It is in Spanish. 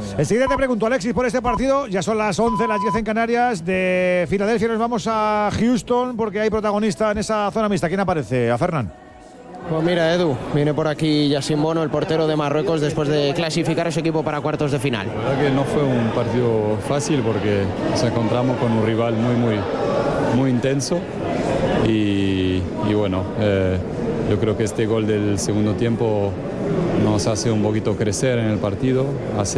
Enseguida te pregunto, Alexis, por este partido. Ya son las 11, las 10 en Canarias. De Filadelfia nos vamos a Houston porque hay protagonista en esa zona mixta. ¿Quién aparece? A Fernán. Pues mira, Edu, viene por aquí Yacine Bono, el portero de Marruecos, después de clasificar a su equipo para cuartos de final. La verdad que no fue un partido fácil porque nos encontramos con un rival muy intenso y bueno, yo creo que este gol del segundo tiempo nos hace un poquito crecer en el partido, hace